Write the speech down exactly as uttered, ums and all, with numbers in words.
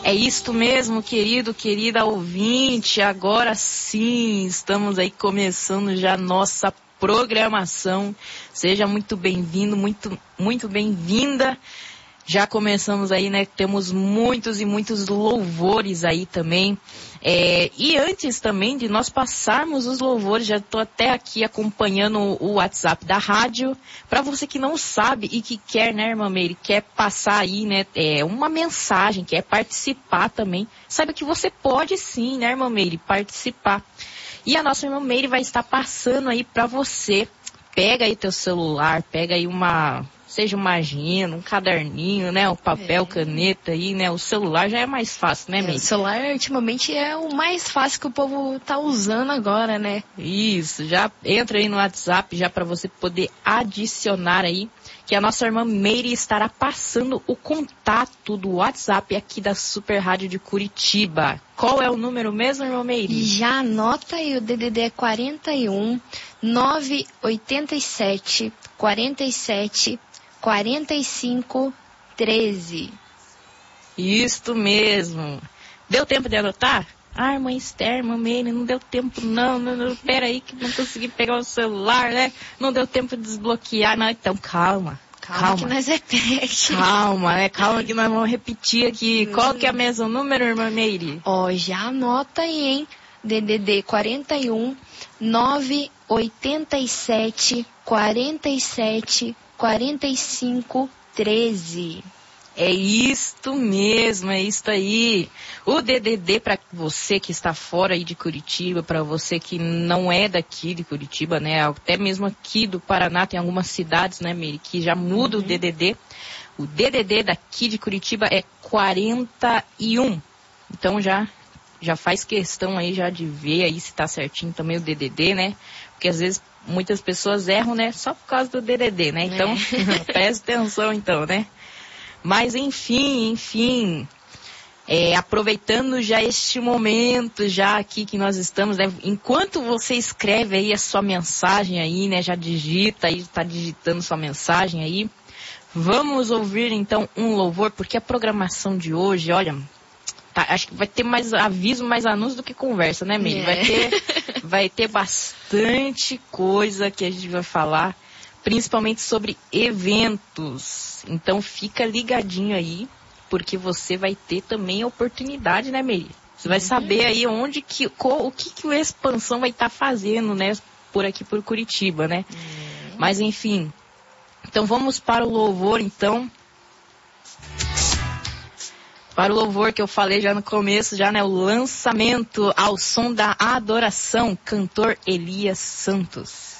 É isto mesmo, querido, querida ouvinte. Agora sim, estamos aí começando já a nossa programação. Seja muito bem-vindo, muito, muito bem-vinda. Já começamos aí, né? Temos muitos e muitos louvores aí também. É, e antes também de nós passarmos os louvores, já estou até aqui acompanhando o WhatsApp da rádio. Para você que não sabe e que quer, né, irmã Meire, quer passar aí, né, é, uma mensagem, quer participar também, saiba que você pode sim, né, irmã Meire, participar. E a nossa irmã Meire vai estar passando aí para você. Pega aí teu celular, pega aí uma... seja uma agenda, um caderninho, né? Um papel, é. caneta aí, né? O celular já é mais fácil, né, Meire? É, o celular, ultimamente, é o mais fácil que o povo tá usando agora, né? Isso, já entra aí no WhatsApp, já para você poder adicionar aí, que a nossa irmã Meire estará passando o contato do WhatsApp aqui da Super Rádio de Curitiba. Qual é o número mesmo, irmã Meire? Já anota aí, o D D D é quarenta e um, nove oitenta e sete, quarenta e sete, quarenta e cinco, treze. Isto mesmo. Deu tempo de anotar? Ah, irmã Esther, irmã Meire, não deu tempo não, não, não. Pera aí que não consegui pegar o celular, né? Não deu tempo de desbloquear, não. Então calma, calma. Calma que nós repete. Calma, né? Calma que nós vamos repetir aqui. Hum. Qual que é o mesmo número, irmã Meire? Ó, já anota aí, hein? D D D quarenta e um, nove oitenta e sete, quarenta e sete, quarenta e cinco, treze. É isto mesmo, é isto aí. O D D D para você que está fora aí de Curitiba, para você que não é daqui de Curitiba, né? Até mesmo aqui do Paraná tem algumas cidades, né, Meire, que já muda uhum. o D D D. O D D D daqui de Curitiba é quarenta e um. Então já já faz questão aí já de ver aí se tá certinho também o D D D, né? Porque às vezes muitas pessoas erram, né? Só por causa do D D D, né? Então, é. Presta atenção então, né? Mas enfim, enfim, é, aproveitando já este momento, já aqui que nós estamos, né? Enquanto você escreve aí a sua mensagem aí, né? Já digita aí, tá digitando sua mensagem aí. Vamos ouvir então um louvor, porque a programação de hoje, olha... Tá, acho que vai ter mais aviso, mais anúncio do que conversa, né, Meire? É. Vai ter, vai ter bastante coisa que a gente vai falar, principalmente sobre eventos. Então fica ligadinho aí, porque você vai ter também a oportunidade, né, Meire? Você vai saber aí onde que, qual, o que, que o Expansão vai estar tá fazendo, né, por aqui por Curitiba, né? É. Mas enfim, então vamos para o louvor, então. Para o louvor que eu falei já no começo, já, né, o lançamento ao som da adoração, cantor Elias Santos.